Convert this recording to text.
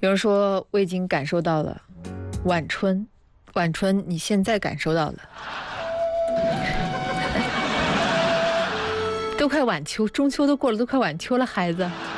有人说我已经感受到了晚春，晚春你现在感受到了，都快晚秋，中秋都过了，都快晚秋了，孩子。